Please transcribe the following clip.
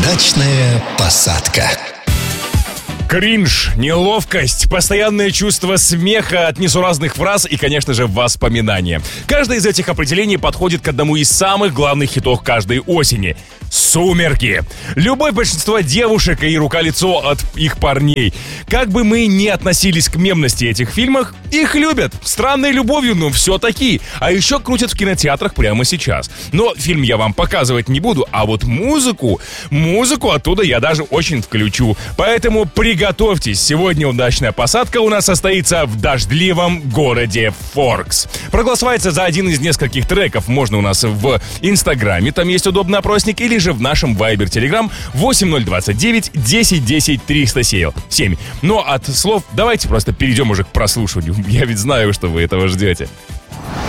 Удачная посадка. Кринж, неловкость, постоянное чувство смеха от несуразных фраз и, конечно же, воспоминания. Каждое из этих определений подходит к одному из самых главных хитов каждой осени — «Сумерки». Любое большинство девушек и рука-лицо от их парней. Как бы мы ни относились к мемности этих фильмах, их любят. Странной любовью, но все-таки. А еще крутят в кинотеатрах прямо сейчас. Но фильм я вам показывать не буду, а вот музыку оттуда я даже очень включу. Поэтому приготовьтесь. Сегодня удачная посадка у нас состоится в дождливом городе Форкс. Проголосовать за один из нескольких треков можно у нас в Инстаграме, там есть удобный опросник, или же в нашем Viber Telegram 8029 10 10 307. Но от слов давайте просто перейдем уже к прослушиванию. Я ведь знаю, что вы этого ждете.